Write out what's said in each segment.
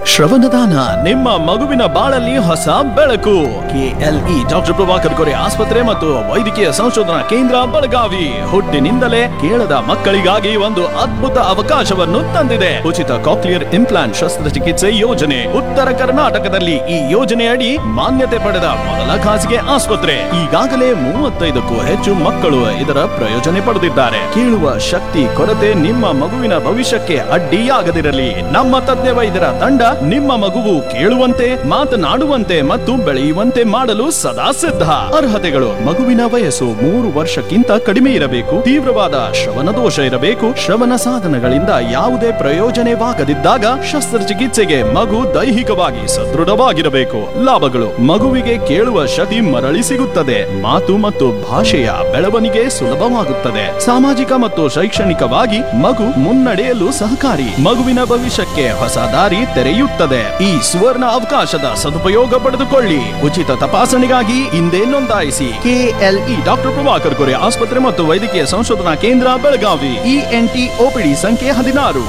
ಶ್ರವಣದಾನ ನಿಮ್ಮ ಮಗುವಿನ ಬಾಳಲ್ಲಿ ಹೊಸ ಬೆಳಕು. ಕೆಎಲ್ಇ ಡಾಕ್ಟರ್ ಪ್ರಭಾಕರ್ ಕೊರೆ ಆಸ್ಪತ್ರೆ ಮತ್ತು ವೈದ್ಯಕೀಯ ಸಂಶೋಧನಾ ಕೇಂದ್ರ ಬೆಳಗಾವಿ ಹುಟ್ಟಿನಿಂದಲೇ ಕೇಳದ ಮಕ್ಕಳಿಗಾಗಿ ಒಂದು ಅದ್ಭುತ ಅವಕಾಶವನ್ನು ತಂದಿದೆ. ಉಚಿತ ಕಾಕ್ಲಿಯರ್ ಇಂಪ್ಲಾಂಟ್ ಶಸ್ತ್ರಚಿಕಿತ್ಸೆ ಯೋಜನೆ. ಉತ್ತರ ಕರ್ನಾಟಕದಲ್ಲಿ ಈ ಯೋಜನೆಯಡಿ ಮಾನ್ಯತೆ ಪಡೆದ ಮೊದಲ ಖಾಸಗಿ ಆಸ್ಪತ್ರೆ. ಈಗಾಗಲೇ 35ಕ್ಕೂ ಹೆಚ್ಚು ಮಕ್ಕಳು ಇದರ ಪ್ರಯೋಜನೆ ಪಡೆದಿದ್ದಾರೆ. ಕೇಳುವ ಶಕ್ತಿ ಕೊರತೆ ನಿಮ್ಮ ಮಗುವಿನ ಭವಿಷ್ಯಕ್ಕೆ ಅಡ್ಡಿಯಾಗದಿರಲಿ. ನಮ್ಮ ತಜ್ಞ ವೈದ್ಯರ ತಂಡ ನಿಮ್ಮ ಮಗುವು ಕೇಳುವಂತೆ, ಮಾತನಾಡುವಂತೆ ಮತ್ತು ಬೆಳೆಯುವಂತೆ ಮಾಡಲು ಸದಾ ಸಿದ್ಧ. ಅರ್ಹತೆಗಳು: ಮಗುವಿನ ವಯಸ್ಸು 3 ವರ್ಷಕ್ಕಿಂತ ಕಡಿಮೆ ಇರಬೇಕು, ತೀವ್ರವಾದ ಶ್ರವಣ ದೋಷ ಇರಬೇಕು, ಶ್ರವಣ ಸಾಧನಗಳಿಂದ ಯಾವುದೇ ಪ್ರಯೋಜನವಾಗದಿದ್ದಾಗ ಶಸ್ತ್ರಚಿಕಿತ್ಸೆಗೆ ಮಗು ದೈಹಿಕವಾಗಿ ಸದೃಢವಾಗಿರಬೇಕು. ಲಾಭಗಳು: ಮಗುವಿಗೆ ಕೇಳುವ ಶಕ್ತಿ ಮರಳಿ ಸಿಗುತ್ತದೆ, ಮಾತು ಮತ್ತು ಭಾಷೆಯ ಬೆಳವಣಿಗೆ ಸುಲಭವಾಗುತ್ತದೆ, ಸಾಮಾಜಿಕ ಮತ್ತು ಶೈಕ್ಷಣಿಕವಾಗಿ ಮಗು ಮುನ್ನಡೆಯಲು ಸಹಕಾರಿ, ಮಗುವಿನ ಭವಿಷ್ಯಕ್ಕೆ ಹೊಸ ದಾರಿ ತೆರೆಯುತ್ತದೆ. ಈ ಸುವರ್ಣ ಅವಕಾಶದ ಸದುಪಯೋಗ ಪಡೆದುಕೊಳ್ಳಿ. ಉಚಿತ ತಪಾಸಣೆಗಾಗಿ ಹಿಂದೆ ನೋಂದಾಯಿಸಿ. ಕೆಎಲ್ಇ ಡಾಕ್ಟರ್ ಪ್ರಭಾಕರ್ ಕೊರೆ ಆಸ್ಪತ್ರೆ ಮತ್ತು ವೈದ್ಯಕೀಯ ಸಂಶೋಧನಾ ಕೇಂದ್ರ ಬೆಳಗಾವಿ. ಇಎನ್ಟಿ ಓಪಿಡಿ ಸಂಖ್ಯೆ 16.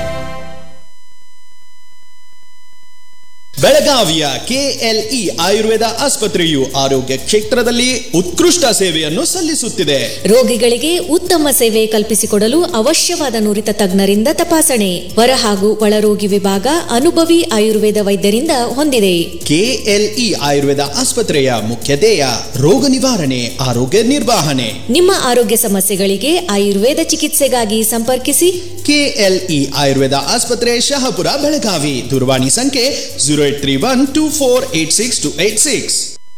ಬೆಳಗಾವಿಯ ಕೆಎಲ್ಇ ಆಯುರ್ವೇದ ಆಸ್ಪತ್ರೆಯು ಆರೋಗ್ಯ ಕ್ಷೇತ್ರದಲ್ಲಿ ಉತ್ಕೃಷ್ಟ ಸೇವೆಯನ್ನು ಸಲ್ಲಿಸುತ್ತಿದೆ. ರೋಗಿಗಳಿಗೆ ಉತ್ತಮ ಸೇವೆ ಕಲ್ಪಿಸಿಕೊಡಲು ಅವಶ್ಯವಾದ ನುರಿತ ತಜ್ಞರಿಂದ ತಪಾಸಣೆ, ಹೊರ ಹಾಗೂ ಒಳರೋಗಿ ವಿಭಾಗ ಅನುಭವಿ ಆಯುರ್ವೇದ ವೈದ್ಯರಿಂದ ಹೊಂದಿದೆ. ಕೆಎಲ್ಇ ಆಯುರ್ವೇದ ಆಸ್ಪತ್ರೆಯ ಮುಖ್ಯ ಧ್ಯೇಯ ರೋಗ ನಿವಾರಣೆ, ಆರೋಗ್ಯ ನಿರ್ವಹಣೆ. ನಿಮ್ಮ ಆರೋಗ್ಯ ಸಮಸ್ಯೆಗಳಿಗೆ ಆಯುರ್ವೇದ ಚಿಕಿತ್ಸೆಗಾಗಿ ಸಂಪರ್ಕಿಸಿ. ಕೆಎಲ್ಇ ಆಯುರ್ವೇದ ಆಸ್ಪತ್ರೆ, ಶಹಾಪುರ, ಬೆಳಗಾವಿ. ದೂರವಾಣಿ ಸಂಖ್ಯೆ 0831248686.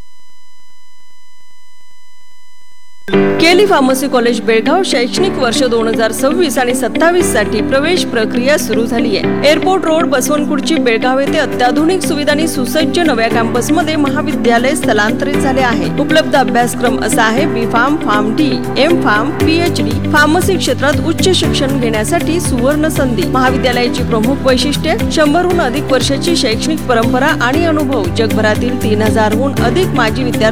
केली फार्मसी कॉलेज बेळगाव शैक्षणिक वर्ष 2026 आणि 27 साठी प्रवेश प्रक्रिया सुरू झाली आहे. एअरपोर्ट रोड, बसवनकुर्ची, बेळगाव येथे अत्याधुनिक सुविधांनी सुसज्ज नव्या कॅम्पस मध्ये महाविद्यालय स्थलांतरित झाले आहे. उपलब्ध अभ्यासक्रम असा आहे: B farm, pharm D, M farm, PhD. Pharmacy क्षेत्रात उच्च शिक्षण घेण्यासाठी सुवर्ण संधी. महाविद्यालयाची प्रमुख वैशिष्ट्ये: 100हून अधिक वर्षाची शैक्षणिक परंपरा आणि अनुभव. जगभरातील 3000हून अधिक माजी विद्यार्थी